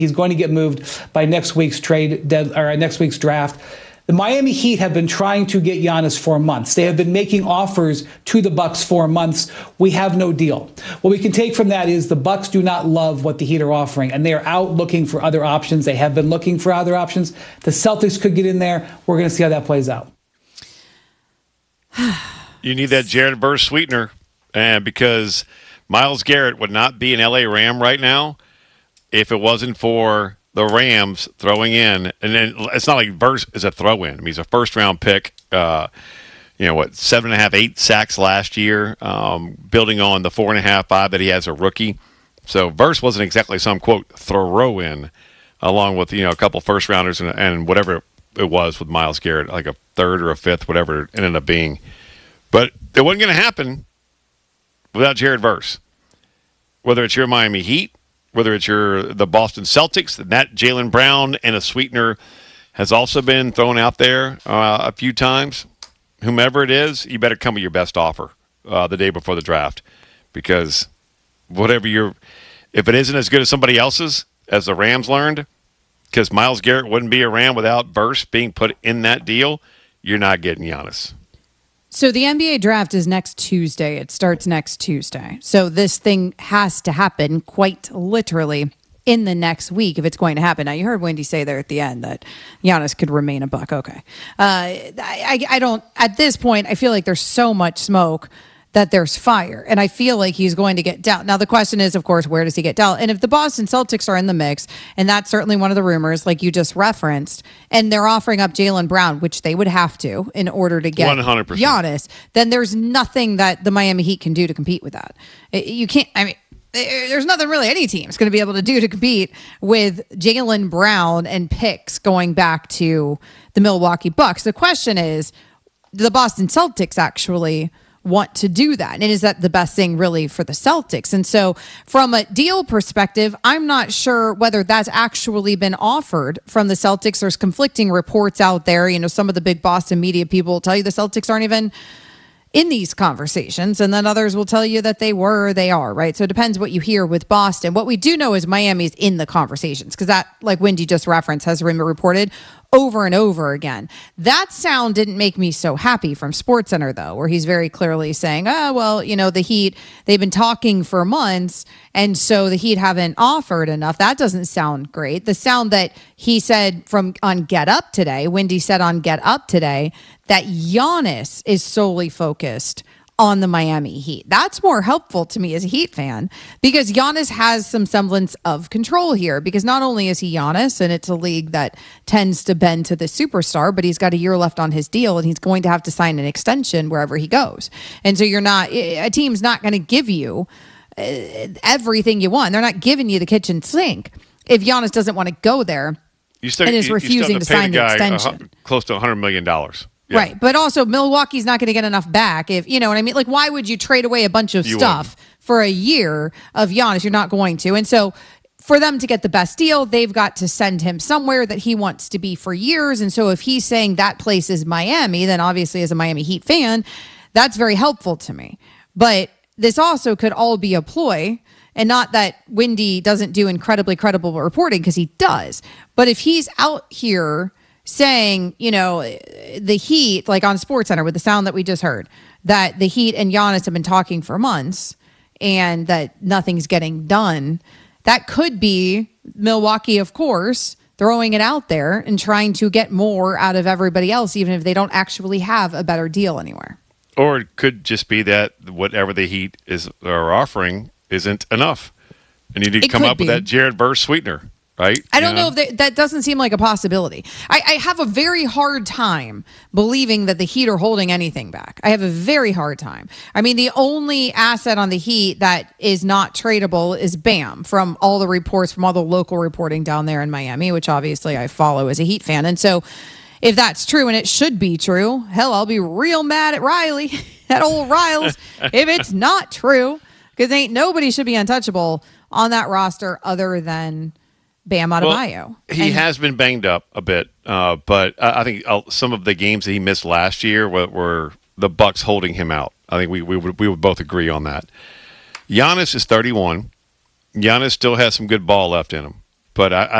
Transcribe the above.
He's going to get moved by next week's next week's draft. The Miami Heat have been trying to get Giannis for months. They have been making offers to the Bucks for months. We have no deal. What we can take from that is the Bucks do not love what the Heat are offering, and they are out looking for other options. They have been looking for other options. The Celtics could get in there. We're going to see how that plays out. You need that Jared Verse sweetener, and because Myles Garrett would not be an LA Ram right now if it wasn't for the Rams throwing in. And then it's not like Verse is a throw-in. I mean, he's a first-round pick. 7.5, 8 sacks last year, building on the 4.5, 5 that he has a rookie. So Verse wasn't exactly some, quote, throw-in, along with, a couple first-rounders and whatever it was with Myles Garrett, like a third or a fifth, whatever it ended up being. But it wasn't going to happen without Jared Verse. Whether it's your Miami Heat, whether it's the Boston Celtics, that Jaylen Brown and a sweetener has also been thrown out there a few times. Whomever it is, you better come with your best offer the day before the draft, because if it isn't as good as somebody else's, as the Rams learned, because Myles Garrett wouldn't be a Ram without Verse being put in that deal, you're not getting Giannis. So the NBA draft is next Tuesday. It starts next Tuesday. So this thing has to happen quite literally in the next week if it's going to happen. Now, you heard Wendy say there at the end that Giannis could remain a Buck. Okay. I don't, at this point, I feel like there's so much smoke that there's fire, and I feel like he's going to get dealt. Now, the question is, of course, where does he get dealt? And if the Boston Celtics are in the mix, and that's certainly one of the rumors, like you just referenced, and they're offering up Jaylen Brown, which they would have to in order to get 100%. Giannis, then there's nothing that the Miami Heat can do to compete with that. You can't, there's nothing really any team's going to be able to do to compete with Jaylen Brown and picks going back to the Milwaukee Bucks. The question is, do the Boston Celtics actually want to do that? And is that the best thing really for the Celtics? And so from a deal perspective, I'm not sure whether that's actually been offered from the Celtics. There's conflicting reports out there. Some of the big Boston media people will tell you the Celtics aren't even in these conversations, and then others will tell you that they were or they are, right? So it depends what you hear with Boston. What we do know is Miami's in the conversations, because that, like Wendy just referenced, has been reported over and over again. That sound didn't make me so happy from SportsCenter, though, where he's very clearly saying, the Heat, they've been talking for months, and so the Heat haven't offered enough. That doesn't sound great. The sound that he said on Get Up today, Wendy said on Get Up today, that Giannis is solely focused on the Miami Heat. That's more helpful to me as a Heat fan, because Giannis has some semblance of control here, because not only is he Giannis, and it's a league that tends to bend to the superstar, but he's got a year left on his deal, and he's going to have to sign an extension wherever he goes. And so a team's not going to give you everything you want. They're not giving you the kitchen sink if Giannis doesn't want to go there and is refusing to sign the extension. Close to $100 million. Yeah. Right. But also Milwaukee's not going to get enough back, if you know what I mean? Like, why would you trade away a bunch of stuff for a year of Giannis? You're not going to. And so for them to get the best deal, they've got to send him somewhere that he wants to be for years. And so if he's saying that place is Miami, then obviously as a Miami Heat fan, that's very helpful to me. But this also could all be a ploy. And not that Wendy doesn't do incredibly credible reporting, because he does. But if he's out here saying, the Heat, like on SportsCenter with the sound that we just heard, that the Heat and Giannis have been talking for months and that nothing's getting done, that could be Milwaukee, of course, throwing it out there and trying to get more out of everybody else, even if they don't actually have a better deal anywhere. Or it could just be that whatever the Heat are offering isn't enough, and you need to come up with that Jared Verse sweetener. Right? I don't know if that doesn't seem like a possibility. I have a very hard time believing that the Heat are holding anything back. I have a very hard time. I mean, the only asset on the Heat that is not tradable is Bam, from all the reports, from all the local reporting down there in Miami, which obviously I follow as a Heat fan. And so if that's true, and it should be true, hell, I'll be real mad at Riley, at old Riles, if it's not true, because ain't nobody should be untouchable on that roster other than Bam Adebayo. Well, he has been banged up a bit, but I think some of the games that he missed last year were the Bucks holding him out. I think we would both agree on that. Giannis is 31. Giannis still has some good ball left in him. But